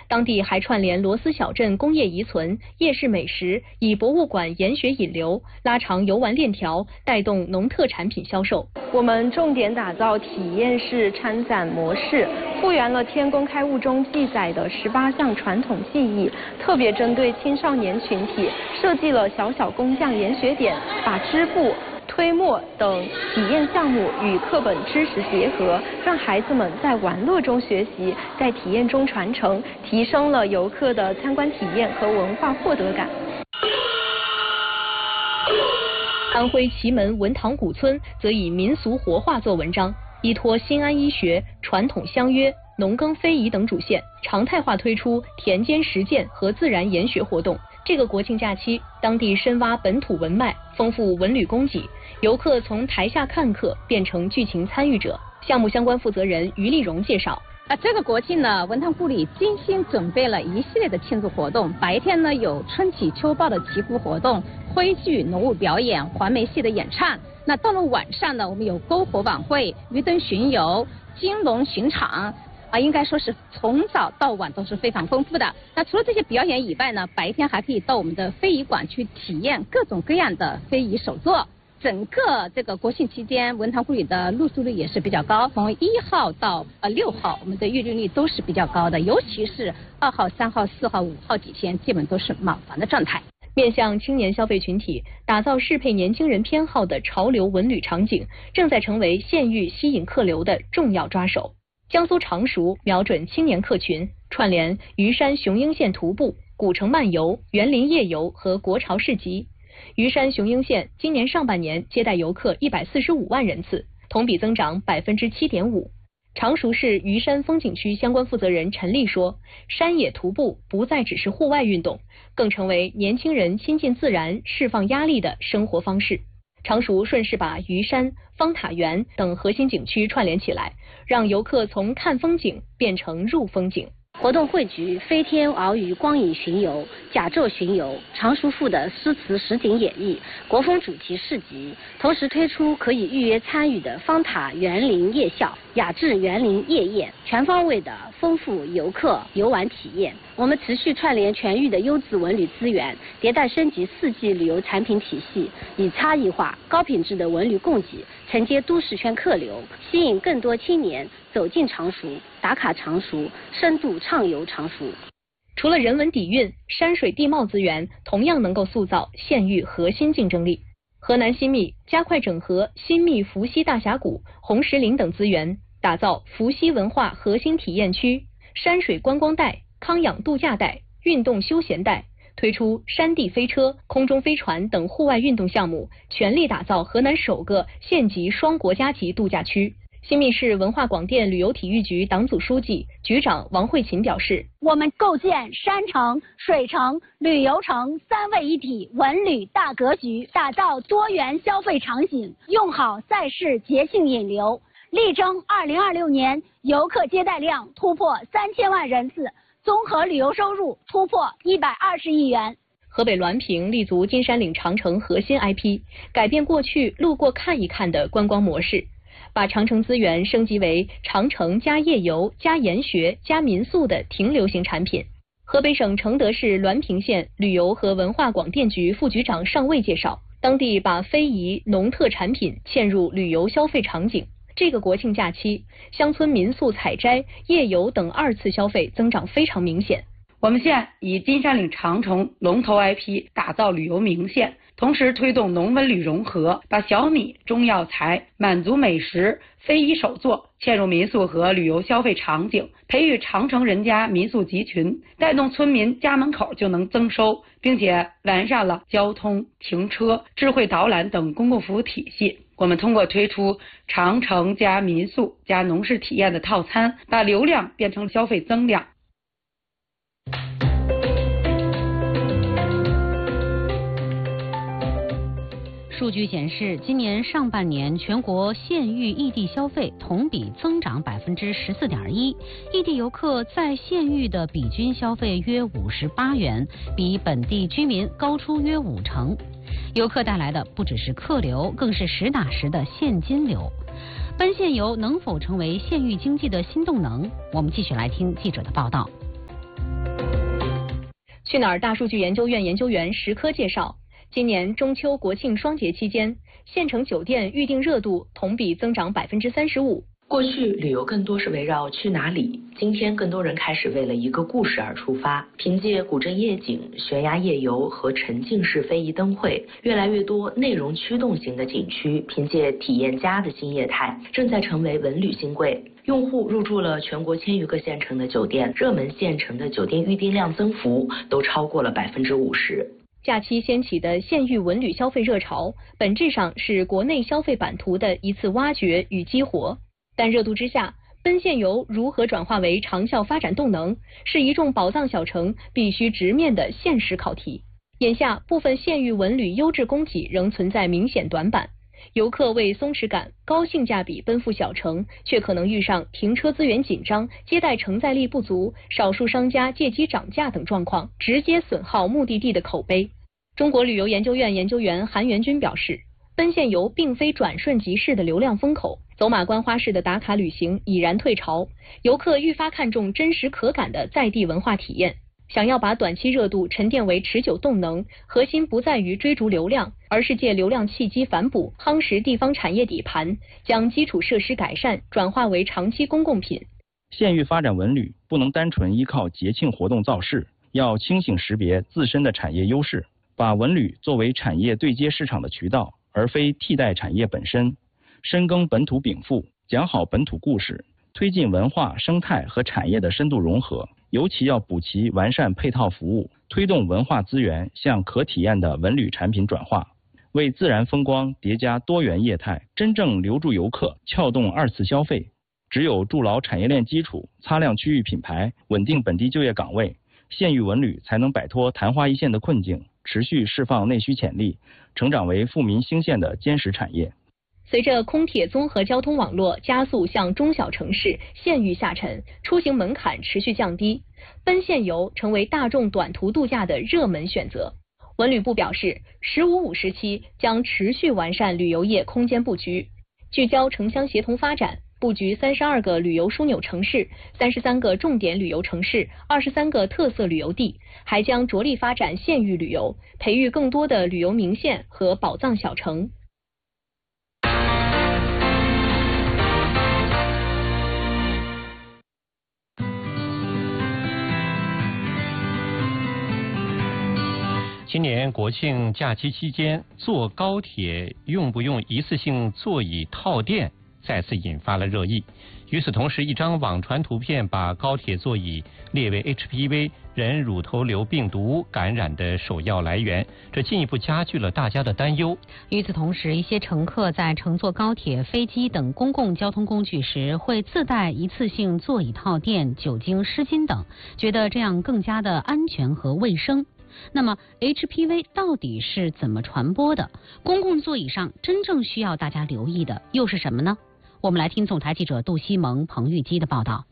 当地还串联螺丝小镇工业遗存、夜市美食，以博物馆研学引流，拉长游玩链条，带动农特产品销售。 我们重点打造体验式参展模式，复原了天工开物中记载的18项传统技艺，特别针对青少年群体设计了小小工匠研学点，把织布、推磨等体验项目与课本知识结合，让孩子们在玩乐中学习，在体验中传承，提升了游客的参观体验和文化获得感。 安徽祁门文塘古村则以民俗活化做文章，依托新安医学、传统相约、农耕非遗等主线，常态化推出田间实践和自然研学活动。这个国庆假期，当地深挖本土文脉，丰富文旅供给，游客从台下看客变成剧情参与者。项目相关负责人于丽荣介绍。 这个国庆呢，文塘故里精心准备了一系列的庆祝活动。白天呢有春祈秋报的祈福活动、徽剧、农舞表演、环梅戏的演唱。那到了晚上呢，我们有篝火晚会、鱼灯巡游、金龙巡场。应该说是从早到晚都是非常丰富的。那除了这些表演以外呢，白天还可以到我们的非遗馆去体验各种各样的非遗手作。整个这个国庆期间，文塘故里的入住率也是比较高，从1号到6号，我们的预订率都是比较高的，尤其是2号、3号、4号、5号几天，基本都是满房的状态。 面向青年消费群体，打造适配年轻人偏好的潮流文旅场景，正在成为县域吸引客流的重要抓手。江苏常熟瞄准青年客群，串联虞山雄鹰线徒步、古城漫游、园林夜游和国潮市集。虞山雄鹰线今年上半年接待游客145万人次，同比增长7.5%。常熟市虞山风景区相关负责人陈丽说，山野徒步不再只是户外运动，更成为年轻人亲近自然、释放压力的生活方式。常熟顺势把虞山、方塔园等核心景区串联起来，让游客从看风景变成入风景。 活动汇聚飞天鳌鱼光影巡游、甲胄巡游、常熟赋的诗词实景演绎、国风主题市集，同时推出可以预约参与的方塔园林夜校、雅致园林夜宴，全方位的丰富游客游玩体验。我们持续串联全域的优质文旅资源，迭代升级4季旅游产品体系，以差异化、高品质的文旅供给承接都市圈客流，吸引更多青年走进常熟、打卡常熟、深度畅游常熟。 除了人文底蕴，山水地貌资源同样能够塑造县域核心竞争力。河南新密加快整合新密伏羲大峡谷、红石林等资源，打造伏羲文化核心体验区、山水观光带、康养度假带、运动休闲带，推出山地飞车、空中飞船等户外运动项目，全力打造河南首个县级双国家级度假区。新密市文化广电旅游体育局党组书记、局长王慧琴表示， 我们构建山城、水城、旅游城3位一体文旅大格局，打造多元消费场景，用好赛事节庆引流，力争2026年游客接待量突破3000万人次，综合旅游收入突破120亿元。 河北滦平立足金山岭长城核心 IP， 改变过去路过看一看的观光模式，把长城资源升级为长城加夜游加研学加民宿的停留型产品。河北省承德市滦平县旅游和文化广电局副局长尚卫介绍，当地把非遗、农特产品嵌入旅游消费场景。这个国庆假期，乡村民宿采摘、夜游等2次消费增长非常明显。 我们县以金山岭长城龙头 IP 打造旅游名县，同时推动农文旅融合，把小米、中药材、满族美食、非遗手作嵌入民宿和旅游消费场景，培育长城人家民宿集群，带动村民家门口就能增收，并且完善了交通、停车、智慧导览等公共服务体系。我们通过推出长城加民宿加农事体验的套餐，把流量变成消费增量。 数据显示，今年上半年全国县域异地消费同比增长14.1%，异地游客在县域的比均消费约58元，比本地居民高出约50%。游客带来的不只是客流，更是实打实的现金流。奔现游能否成为县域经济的新动能？我们继续来听记者的报道。 去哪儿大数据研究院研究员石科介绍，今年中秋国庆双节期间，县城酒店预订热度同比增长35%。 过去旅游更多是围绕去哪里，今天更多人开始为了一个故事而出发。凭借古镇夜景、悬崖夜游和沉浸式非遗灯会，越来越多内容驱动型的景区凭借体验家的新业态，正在成为文旅新贵。用户入住了全国1000余个县城的酒店，热门县城的酒店预订量增幅都超过了50%。 假期掀起的县域文旅消费热潮，本质上是国内消费版图的一次挖掘与激活。但热度之下，奔现游如何转化为长效发展动能，是一众宝藏小城必须直面的现实考题。眼下，部分县域文旅优质供给仍存在明显短板，游客为松弛感、高性价比奔赴小城，却可能遇上停车资源紧张、接待承载力不足、少数商家借机涨价等状况，直接损耗目的地的口碑。中国旅游研究院研究员韩元军表示，奔现游并非转瞬即逝的流量风口，走马观花式的打卡旅行已然退潮，游客愈发看重真实可感的在地文化体验。想要把短期热度沉淀为持久动能，核心不在于追逐流量，而是借流量契机反哺，夯实地方产业底盘，将基础设施改善转化为长期公共品。 县域发展文旅不能单纯依靠节庆活动造势，要清醒识别自身的产业优势，把文旅作为产业对接市场的渠道，而非替代产业本身。深耕本土禀赋，讲好本土故事，推进文化、生态和产业的深度融合，尤其要补齐完善配套服务，推动文化资源向可体验的文旅产品转化，为自然风光叠加多元业态，真正留住游客，撬动二次消费。只有筑牢产业链基础，擦亮区域品牌，稳定本地就业岗位，县域文旅才能摆脱昙花一现的困境，持续释放内需潜力，成长为富民兴县的坚实产业。 随着空铁综合交通网络加速向中小城市、县域下沉，出行门槛持续降低，奔县游成为大众短途度假的热门选择。文旅部表示，“15+5”时期将持续完善旅游业空间布局，聚焦城乡协同发展，布局32个旅游枢纽城市、33个重点旅游城市、23个特色旅游地，还将着力发展县域旅游，培育更多的旅游名县和宝藏小城。 今年国庆假期期间，坐高铁用不用一次性座椅套垫，再次引发了热议。与此同时，一张网传图片把高铁座椅列为 HPV 人乳头瘤病毒感染的首要来源，这进一步加剧了大家的担忧。 与此同时，一些乘客在乘坐高铁、飞机等公共交通工具时，会自带一次性座椅套垫、酒精湿巾等，觉得这样更加的安全和卫生。那么 HPV 到底是怎么传播的？公共座椅上真正需要大家留意的又是什么呢？我们来听总台记者杜西蒙、彭玉基的报道。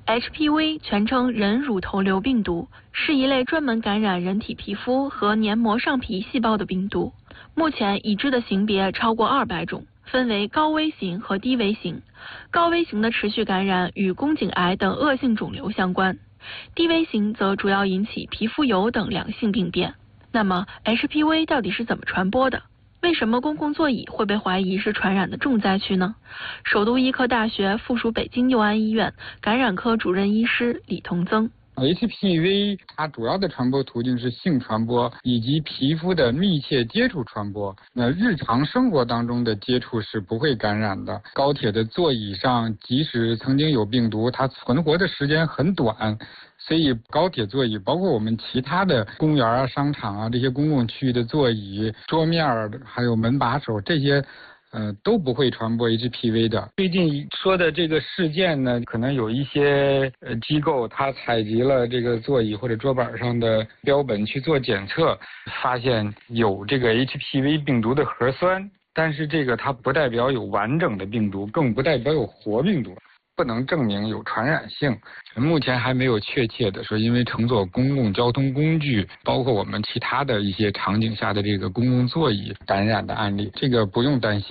HPV 全称人乳头瘤病毒，是一类专门感染人体皮肤和黏膜上皮细胞的病毒。目前已知的型别超过200种，分为高危型和低危型。高危型的持续感染与宫颈癌等恶性肿瘤相关。低危型则主要引起皮肤疣等良性病变。那么 HPV 到底是怎么传播的？为什么公共座椅会被怀疑是传染的重灾区呢？首都医科大学附属北京佑安医院感染科主任医师李同增。 HPV 它主要的传播途径是性传播以及皮肤的密切接触传播。那日常生活当中的接触是不会感染的。高铁的座椅上即使曾经有病毒，它存活的时间很短。所以高铁座椅包括我们其他的公园啊、商场啊这些公共区域的座椅、桌面还有门把手这些都不会传播 HPV 的。最近说的这个事件呢，可能有一些机构它采集了这个座椅或者桌板上的标本去做检测，发现有这个 HPV 病毒的核酸，但是这个它不代表有完整的病毒，更不代表有活病毒，不能证明有传染性。目前还没有确切的说因为乘坐公共交通工具，包括我们其他的一些场景下的这个公共座椅感染的案例，这个不用担心。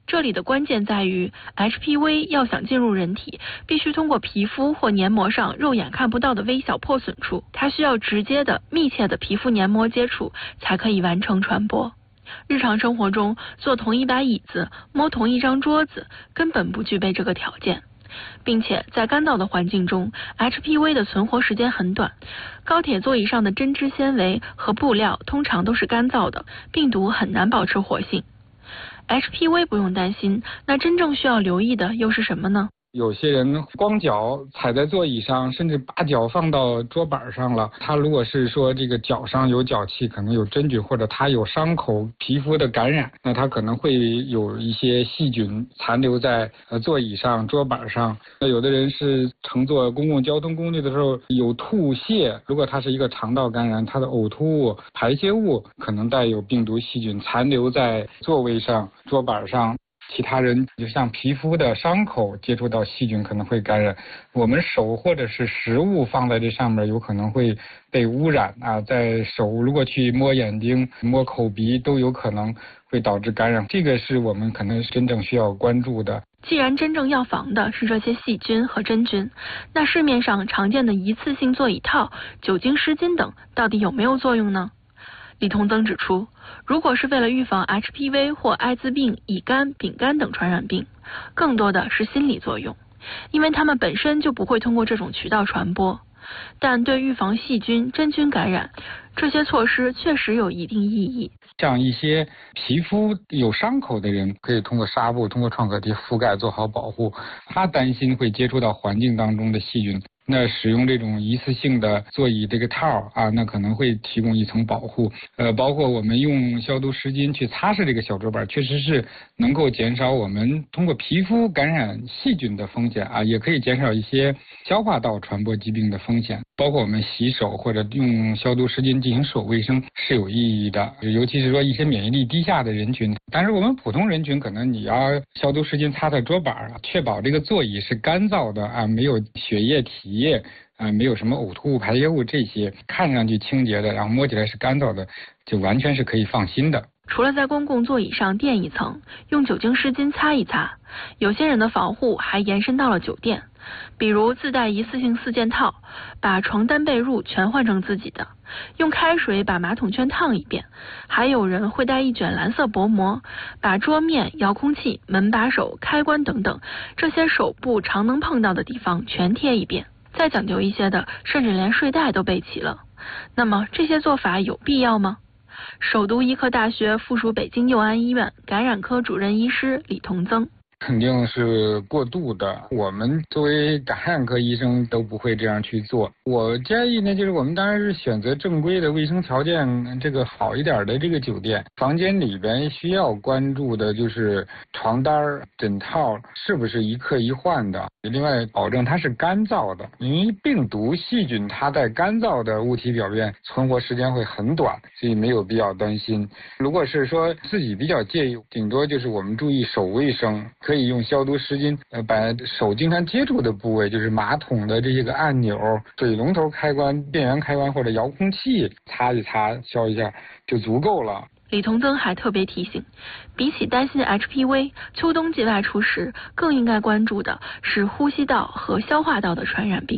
这里的关键在于 HPV 要想进入人体，必须通过皮肤或黏膜上肉眼看不到的微小破损处，它需要直接的、密切的皮肤黏膜接触才可以完成传播。日常生活中，坐同一把椅子、摸同一张桌子，根本不具备这个条件。并且在干燥的环境中 ，HPV 的存活时间很短。高铁座椅上的针织纤维和布料通常都是干燥的，病毒很难保持活性。HPV 不用担心，那真正需要留意的又是什么呢？ 有些人光脚踩在座椅上，甚至把脚放到桌板上了。他如果是说这个脚上有脚气，可能有真菌，或者他有伤口、皮肤的感染，那他可能会有一些细菌残留在座椅上、桌板上。那有的人是乘坐公共交通工具的时候有吐泻，如果他是一个肠道感染，他的呕吐物、排泄物可能带有病毒细菌残留在座位上、桌板上。其他人就像皮肤的伤口接触到细菌可能会感染，我们手或者是食物放在这上面有可能会被污染啊，在手如果去摸眼睛、摸口鼻都有可能会导致感染，这个是我们可能真正需要关注的。 既然真正要防的是这些细菌和真菌，那市面上常见的一次性座椅套、酒精湿巾等到底有没有作用呢？李同增指出，如果是为了预防 HPV 或艾滋病、乙肝、丙肝等传染病，更多的是心理作用，因为它们本身就不会通过这种渠道传播。但对预防细菌、真菌感染，这些措施确实有一定意义。 像一些皮肤有伤口的人，可以通过纱布、通过创可贴覆盖做好保护。他担心会接触到环境当中的细菌，那使用这种一次性的座椅这个套啊，那可能会提供一层保护。包括我们用消毒湿巾去擦拭这个小桌板，确实是能够减少我们通过皮肤感染细菌的风险啊，也可以减少一些消化道传播疾病的风险。包括我们洗手或者用消毒湿巾进行手卫生是有意义的，尤其是说一些免疫力低下的人群。但是我们普通人群可能你要消毒湿巾擦擦桌板，确保这个座椅是干燥的啊，没有血液体液没有什么呕吐物、排泄物这些，看上去清洁的，然后摸起来是干燥的，就完全是可以放心的。 除了在公共座椅上垫一层，用酒精湿巾擦一擦，有些人的防护还延伸到了酒店，比如自带一次性4件套，把床单被褥全换成自己的，用开水把马桶圈烫一遍，还有人会带一卷蓝色薄膜，把桌面、遥控器、门把手、开关等等这些手部常能碰到的地方全贴一遍。再讲究一些的，甚至连睡袋都备齐了。那么这些做法有必要吗？首都医科大学附属北京佑安医院感染科主任医师李同增。 肯定是过度的，我们作为感染科医生都不会这样去做。我建议呢，就是我们当然是选择正规的卫生条件这个好一点的这个酒店，房间里边需要关注的就是床单、枕套是不是一客一换的，另外保证它是干燥的，因为病毒细菌它在干燥的物体表面存活时间会很短，所以没有必要担心。如果是说自己比较介意，顶多就是我们注意手卫生，可以用消毒湿巾把手经常接触的部位，就是马桶的这些个按钮、水龙头开关、电源开关或者遥控器擦一擦、消一下就足够了。 李同增还特别提醒，比起担心 HPV， 秋冬季外出时更应该关注的是呼吸道和消化道的传染病。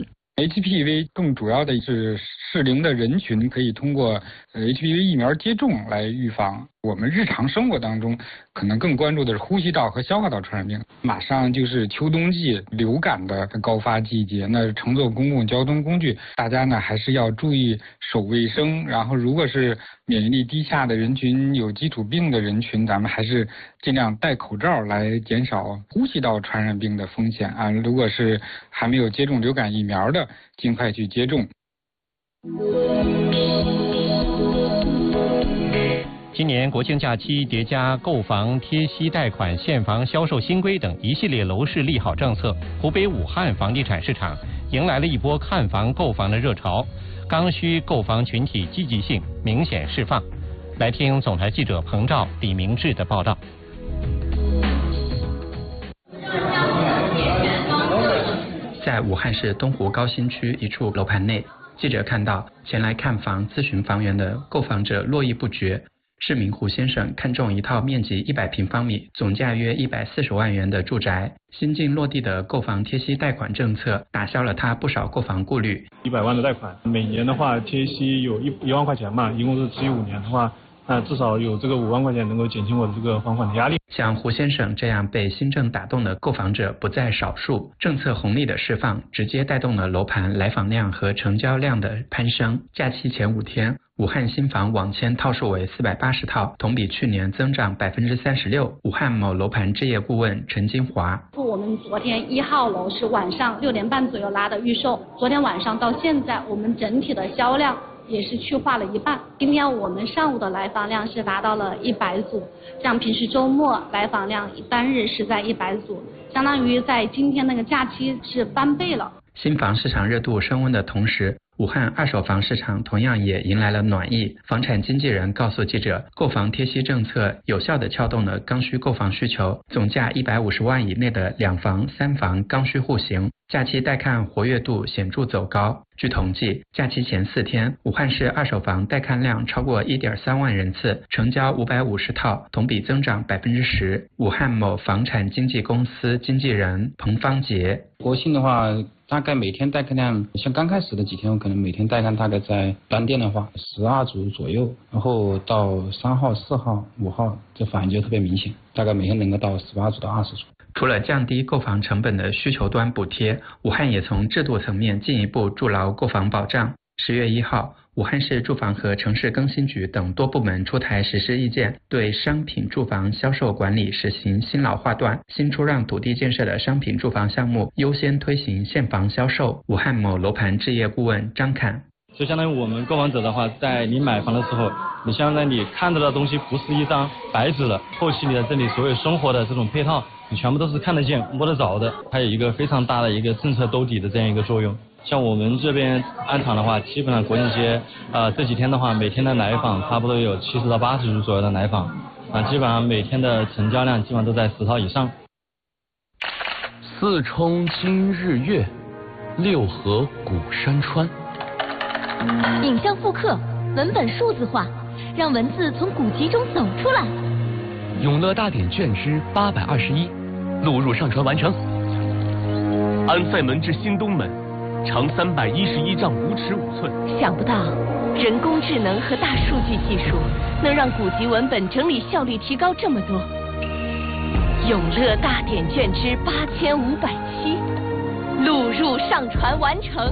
HPV 更主要的是适龄的人群可以通过HPV 疫苗接种来预防。我们日常生活当中可能更关注的是呼吸道和消化道传染病。马上就是秋冬季流感的高发季节，那乘坐公共交通工具，大家呢还是要注意手卫生。然后如果是免疫力低下的人群、有基础病的人群，咱们还是尽量戴口罩来减少呼吸道传染病的风险啊。如果是还没有接种流感疫苗的，尽快去接种。 今年国庆假期叠加购房、贴息贷款、现房销售新规等一系列楼市利好政策，湖北武汉房地产市场迎来了一波看房购房的热潮，刚需购房群体积极性明显释放。来听总台记者彭照、李明志的报道。 在武汉市东湖高新区一处楼盘内，记者看到前来看房咨询房源的购房者络绎不绝， 市民胡先生看中一套面积100平方米、总价约140万元的住宅，新近落地的购房贴息贷款政策打消了他不少购房顾虑。 100万的贷款，每年的话贴息有1万块钱嘛，一共是持有5年的话，那至少有这个5万块钱能够减轻我的这个还款的压力。 像胡先生这样被新政打动的购房者不在少数，政策红利的释放直接带动了楼盘来访量和成交量的攀升。假期前5天，武汉新房网签套数为480套，同比去年增长36%。武汉某楼盘置业顾问陈金华： 我们昨天1号楼是晚上6点半左右拉的预售，昨天晚上到现在，我们整体的销量也是去化了一半。今天我们上午的来访量是达到了100组，像平时周末来访量单日是在100组，相当于在今天那个假期是翻倍了。 新房市场热度升温的同时，武汉二手房市场同样也迎来了暖意。房产经纪人告诉记者，购房贴息政策有效地撬动了刚需购房需求，总价150万以内的2房、3房刚需户型，假期带看活跃度显著走高。据统计，假期前4天，武汉市二手房带看量超过1.3万人次，成交550套，同比增长10%。武汉某房产经纪公司经纪人彭方杰： 国庆的话，大概每天带看量，像刚开始的几天，我可能每天带看大概在单店的话12组左右，然后到3号、4号、5号，这反应就特别明显，大概每天能够到18组到20组。 除了降低购房成本的需求端补贴，武汉也从制度层面进一步筑牢购房保障。10月1号，武汉市住房和城市更新局等多部门出台实施意见，对商品住房销售管理实行新老划断，新出让土地建设的商品住房项目优先推行现房销售。武汉某楼盘置业顾问张侃： 就相当于我们购房者的话，在你买房的时候，你相当于你看到的东西不是一张白纸了，后期你在这里所有生活的这种配套，你全部都是看得见摸得着的，它有一个非常大的一个政策兜底的这样一个作用。像我们这边安厂的话，基本上国庆节这几天的话，每天的来访差不多有70到80组左右的来访，基本上每天的成交量基本上都在10套以上。 四冲今日月，6合古山川。 影像复刻，文本数字化，让文字从古籍中走出来。 永乐大典卷之821，录入上传完成。安塞门至新东门，长311丈5尺5寸。 想不到，人工智能和大数据技术能让古籍文本整理效率提高这么多。永乐大典卷之8507，录入上传完成。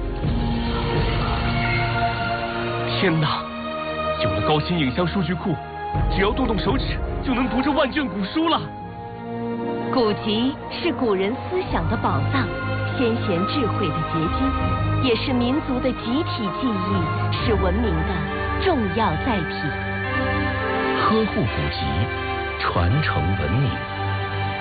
天哪！有了高新影像数据库，只要动动手指就能读这万卷古书了。 古籍是古人思想的宝藏，先贤智慧的结晶，也是民族的集体记忆，是文明的重要载体。 呵护古籍，传承文明。